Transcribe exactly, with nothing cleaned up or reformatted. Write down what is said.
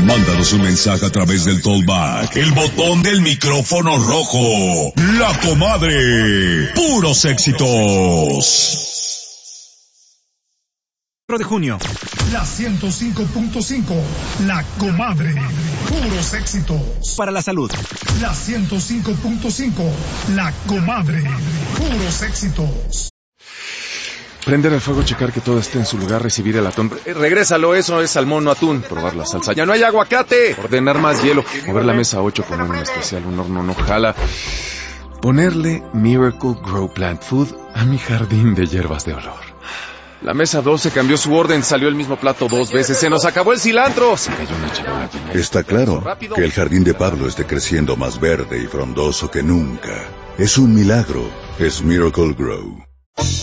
Mándanos un mensaje a través del Talkback, el botón del micrófono rojo. La Comadre. Puros éxitos. de junio. La ciento cinco punto cinco, La Comadre, puros éxitos. Para la salud. La ciento cinco punto cinco, La Comadre, puros éxitos. Prender el fuego, checar que todo esté en su lugar, recibir el atún. Eh, regrésalo, eso es salmón, no atún. Probar la salsa. ¡Ya no hay aguacate! Ordenar más hielo. Mover la mesa a ocho, poner un especial, un horno no jala. Ponerle Miracle Grow Plant Food a mi jardín de hierbas de olor. La mesa doce cambió su orden, salió el mismo plato dos veces, se nos acabó el cilantro. Se cayó una charola. Está claro que el jardín de Pablo esté creciendo más verde y frondoso que nunca. Es un milagro, es Miracle Grow.